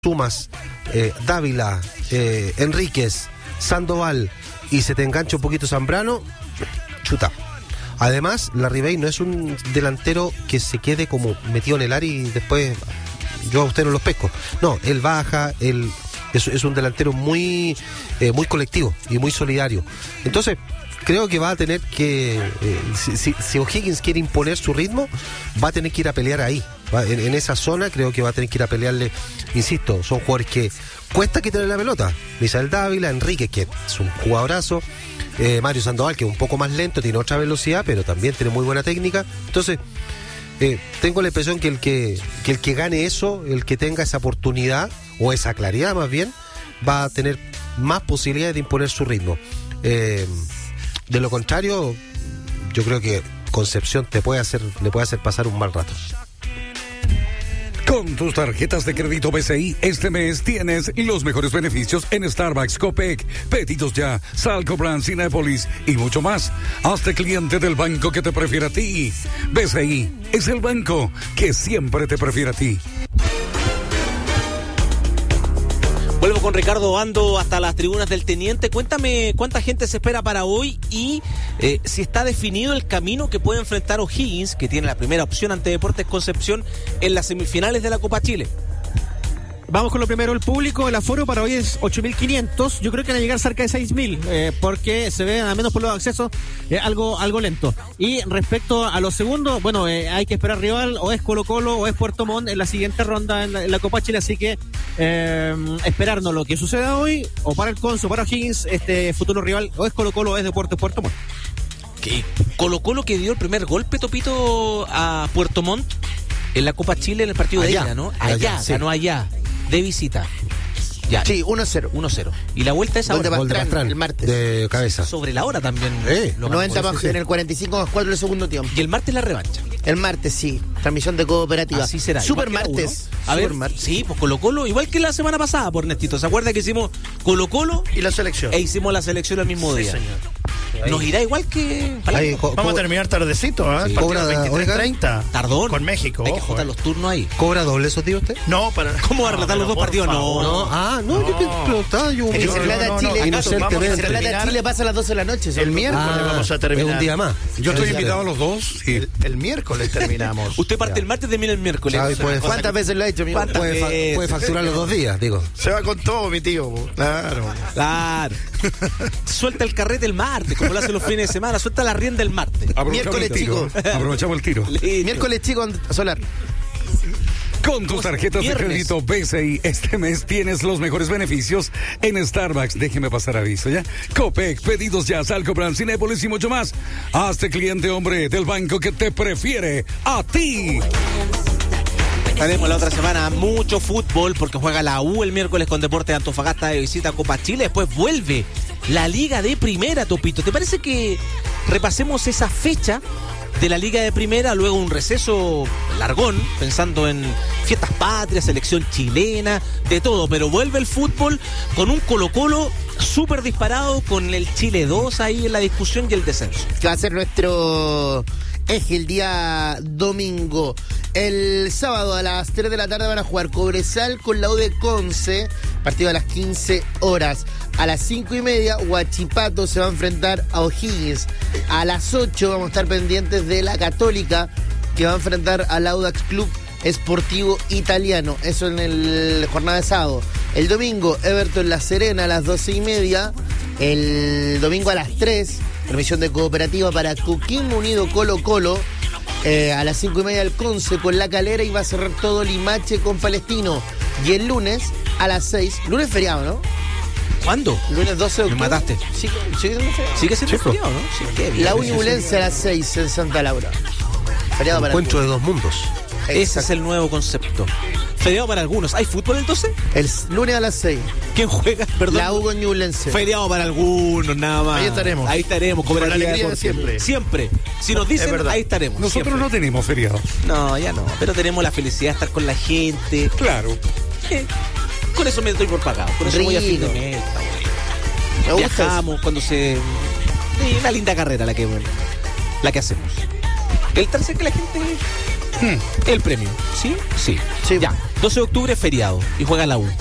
sumas Dávila, Enríquez, Sandoval y se te engancha un poquito Zambrano, chuta. Además, Larribey no es un delantero que se quede como metido en el área y después yo a usted no los pesco. No, él baja, es un delantero muy colectivo y muy solidario. Entonces, creo que va a tener que, si O'Higgins quiere imponer su ritmo, va a tener que ir a pelear ahí. En esa zona creo que va a tener que ir a pelearle, insisto, son jugadores que cuesta quitarle la pelota. Misael Dávila, Enrique, que es un jugadorazo, Mario Sandoval, que es un poco más lento, tiene otra velocidad, pero también tiene muy buena técnica. Entonces, tengo la impresión que el que gane eso, el que tenga esa oportunidad, o esa claridad más bien, va a tener más posibilidades de imponer su ritmo. De lo contrario, yo creo que Concepción le puede hacer pasar un mal rato. Con tus tarjetas de crédito BCI, este mes tienes los mejores beneficios en Starbucks, Copec, Pedidos Ya, Salco Brand, Cinépolis y mucho más. Hazte cliente del banco que te prefiere a ti. BCI es el banco que siempre te prefiere a ti. Vuelvo con Ricardo Bando hasta las tribunas del Teniente. Cuéntame cuánta gente se espera para hoy y si está definido el camino que puede enfrentar O'Higgins, que tiene la primera opción ante Deportes Concepción en las semifinales de la Copa Chile. Vamos con lo primero, el público. El aforo para hoy es 8.500. Yo creo que van a llegar cerca de 6.000, porque se ve, al menos por los accesos, algo lento. Y respecto a lo segundo, bueno, hay que esperar rival, o es Colo-Colo o es Puerto Montt en la siguiente ronda en la Copa Chile, así que esperarnos lo que suceda hoy, o para el Conso, para O'Higgins, este futuro rival, o es Colo-Colo o es Deportes Puerto Montt. ¿Qué? Colo-Colo que dio el primer golpe, Topito, a Puerto Montt en la Copa Chile en el partido de ida, ¿no? Allá, sí. Ganó allá. De visita. Ya. Sí, 1-0. 1-0. Y la vuelta es ahora. Gol de Pastrán, el martes. De cabeza. Sobre la hora también. 90 más en el 45-4 del segundo tiempo. Y el martes la revancha. El martes, sí. Transmisión de cooperativa. Así será. Super martes. A ver, sí, pues Colo-Colo, igual que la semana pasada, por Nestito. ¿Se acuerda que hicimos Colo-Colo? Y la selección. E hicimos la selección el mismo día. Señor. Nos irá igual que... Vamos a terminar tardecito, ¿eh? Sí. Cobra 23:30. Tardón. Con México, Hay que juntar los turnos ahí. ¿Cobra doble esos tíos usted? No, para... ¿Cómo va a relatar los dos partidos? No, yo preguntaba yo. El Plata Chile. Inocentemente. El Plata Chile pasa a las 12 de la noche. El miércoles vamos a terminar. Es un día más. Yo estoy invitado a los dos. Sí. El miércoles terminamos. Usted parte el martes, termina el miércoles. ¿Cuántas veces lo ha hecho, amigo? Puede facturar los 2 días, digo. Se va con todo, mi tío. Claro. Suelta el carrete el martes, como lo hace los fines de semana. Suelta la rienda el martes. Miércoles, chico. Aprovechamos el tiro. Miércoles, chico, Solar. Con tus tarjetas de crédito BCI, este mes tienes los mejores beneficios en Starbucks. Déjeme pasar aviso, ¿ya? Copec, Pedidos Ya, Salco Brand, Cinépolis y mucho más. Hazte cliente, hombre, del banco que te prefiere a ti. Tenemos la otra semana mucho fútbol porque juega la U el miércoles con Deportes de Antofagasta de visita a Copa Chile. Después vuelve la Liga de Primera, Topito. ¿Te parece que repasemos esa fecha de la Liga de Primera, luego un receso largón, pensando en fiestas patrias, selección chilena, de todo, pero vuelve el fútbol con un Colo-Colo súper disparado, con el Chile 2 ahí en la discusión y el descenso? Que va a ser nuestro eje el día domingo. El sábado a las 3 de la tarde van a jugar Cobresal con la U de Conce, partido a las 15 horas. A las 5:30, Huachipato se va a enfrentar a O'Higgins. A las 8 vamos a estar pendientes de la Católica, que va a enfrentar al Audax Club Esportivo Italiano. Eso en el jornada de sábado. El domingo, Everton La Serena a las 12:30. El domingo a las 3, transmisión de cooperativa para Coquimbo Unido Colo-Colo. A las 5:30 el Conce con La Calera, y va a cerrar todo Limache con Palestino. Y el lunes a las 6, lunes feriado, ¿no? ¿Cuándo? Lunes 12 de octubre. Me mataste. Sigue siendo feriado. Sigue siendo feriado, ¿no? Sí, qué bien. La Unibulense a las 6 en Santa Laura. Feriado para Encuentro de dos mundos. Ese es el nuevo concepto. Feriado para algunos. ¿Hay fútbol entonces? el lunes a las 6. ¿Quién juega? Perdón. La U con Ñublense. Feriado para algunos, nada más. Ahí estaremos. Ahí estaremos. Con la alegría de deportiva. siempre. Siempre. Si nos dicen, ahí estaremos. Nosotros siempre. no tenemos feriado. No, ya no. Pero tenemos la felicidad de estar con la gente. Claro. Con eso me doy por pagado. Por eso voy a fin de mes. Viajamos cuando se... Sí, una linda carrera la que hacemos. El tercer que la gente El premio. ¿Sí? Sí. Sí. Ya. 12 de octubre, feriado. Y juega la U.